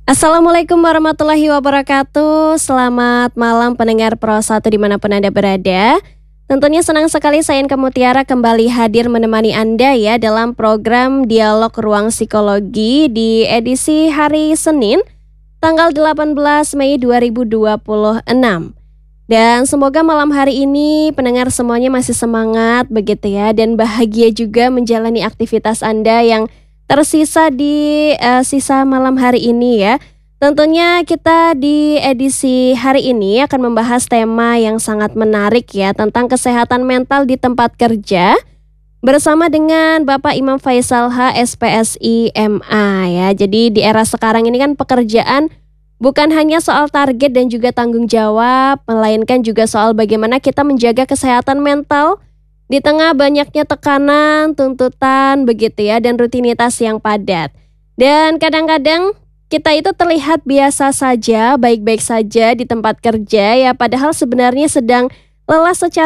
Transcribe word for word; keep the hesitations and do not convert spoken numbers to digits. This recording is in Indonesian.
Assalamualaikum warahmatullahi wabarakatuh. Selamat malam pendengar Pro satu dimanapun Anda berada. Tentunya senang sekali saya Inka Mutiara kembali hadir menemani Anda ya dalam program Dialog Ruang Psikologi di edisi hari Senin tanggal delapan belas Mei dua ribu dua puluh enam. Dan semoga malam hari ini pendengar semuanya masih semangat begitu ya, dan bahagia juga menjalani aktivitas Anda yang tersisa di uh, sisa malam hari ini ya. Tentunya kita di edisi hari ini akan membahas tema yang sangat menarik ya, tentang kesehatan mental di tempat kerja bersama dengan Bapak Imam Faisal H S P S I M A ya. Jadi di era sekarang ini kan pekerjaan bukan hanya soal target dan juga tanggung jawab, melainkan juga soal bagaimana kita menjaga kesehatan mental di tengah banyaknya tekanan, tuntutan begitu ya, dan rutinitas yang padat. Dan kadang-kadang kita itu terlihat biasa saja, baik-baik saja di tempat kerja ya, padahal sebenarnya sedang lelah secara